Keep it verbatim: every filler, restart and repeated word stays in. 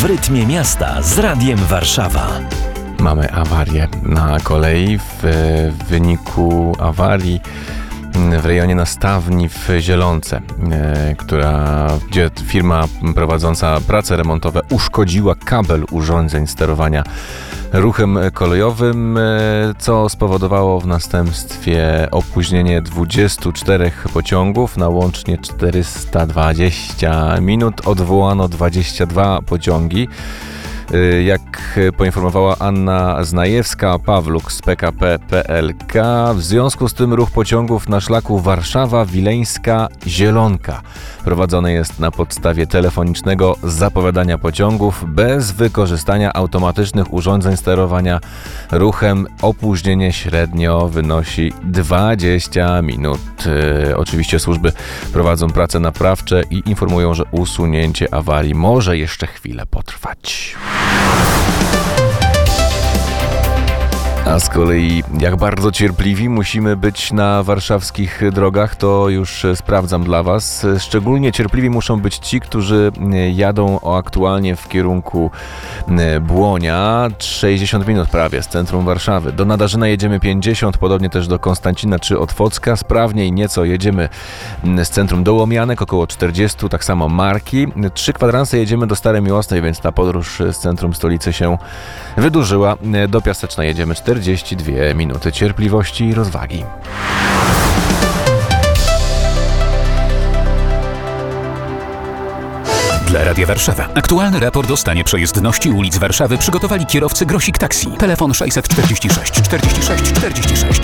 W rytmie miasta z Radiem Warszawa. Mamy awarię na kolei. W wyniku awarii w rejonie Nastawni w Zielonce, która, gdzie firma prowadząca prace remontowe uszkodziła kabel urządzeń sterowania ruchem kolejowym, co spowodowało w następstwie opóźnienie dwudziestu czterech pociągów na łącznie czterysta dwadzieścia minut. Odwołano dwadzieścia dwa pociągi. Jak poinformowała Anna Znajewska-Pawluk z P K P P L K, w związku z tym ruch pociągów na szlaku Warszawa-Wileńska-Zielonka prowadzony jest na podstawie telefonicznego zapowiadania pociągów bez wykorzystania automatycznych urządzeń sterowania ruchem. Opóźnienie średnio wynosi dwadzieścia minut. Yy, oczywiście służby prowadzą prace naprawcze i informują, że usunięcie awarii może jeszcze chwilę potrwać. A z kolei jak bardzo cierpliwi musimy być na warszawskich drogach, to już sprawdzam dla Was. Szczególnie cierpliwi muszą być ci, którzy jadą aktualnie w kierunku Błonia. sześćdziesiąt minut prawie z centrum Warszawy. Do Nadarzyna jedziemy pięćdziesiąt, podobnie też do Konstancina czy Otwocka. Sprawniej nieco jedziemy z centrum do Łomianek, około czterdzieści, tak samo Marki. Trzy kwadranse jedziemy do Starej Miłosnej, więc ta podróż z centrum stolicy się wydłużyła. Do Piaseczna jedziemy czterdzieści dwie minuty cierpliwości i rozwagi. Dla Radia Warszawa. Aktualny raport o stanie przejezdności ulic Warszawy przygotowali kierowcy Grosik Taxi. Telefon sześćset czterdzieści sześć czterdzieści sześć czterdzieści sześć.